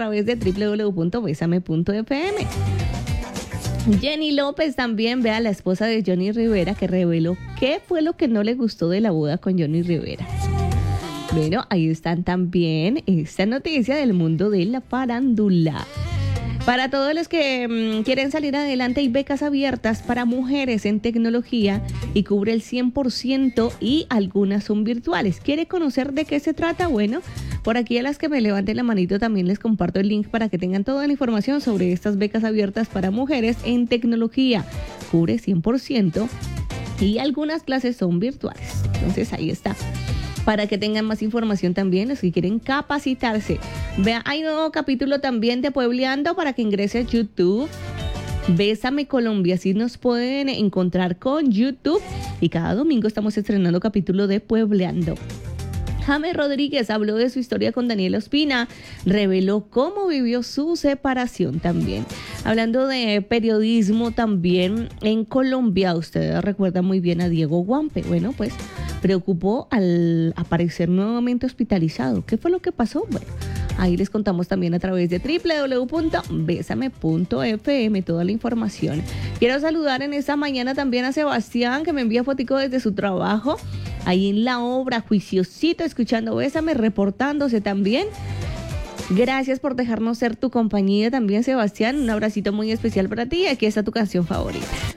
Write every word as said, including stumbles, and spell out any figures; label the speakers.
Speaker 1: través de doble u doble u doble u punto besame punto efe eme. Jenny López también, vea, la esposa de Johnny Rivera, que reveló qué fue lo que no le gustó de la boda con Johnny Rivera. Bueno, ahí están también esta noticia del mundo de la farándula. Para todos los que mmm, quieren salir adelante, hay becas abiertas para mujeres en tecnología y cubre el cien por ciento y algunas son virtuales. ¿Quiere conocer de qué se trata? Bueno, por aquí a las que me levanten la manito también les comparto el link para que tengan toda la información sobre estas becas abiertas para mujeres en tecnología. Cubre cien por ciento y algunas clases son virtuales. Entonces ahí está. Para que tengan más información también, los que quieren capacitarse. Vea, hay nuevo capítulo también de Puebleando para que ingrese a YouTube. Bésame Colombia, así nos pueden encontrar con YouTube. Y cada domingo estamos estrenando capítulo de Puebleando. James Rodríguez habló de su historia con Daniela Ospina, reveló cómo vivió su separación también. Hablando de periodismo también en Colombia, ustedes recuerdan muy bien a Diego Guampe. Bueno, pues preocupó al aparecer nuevamente hospitalizado. ¿Qué fue lo que pasó? Bueno, ahí les contamos también a través de doble u doble u doble u punto besame punto efe eme toda la información. Quiero saludar en esta mañana también a Sebastián, que me envía fotico desde su trabajo, ahí en la obra, juiciosito, escuchando Bésame, reportándose también. Gracias por dejarnos ser tu compañía también, Sebastián. Un abracito muy especial para ti. Aquí está tu canción favorita.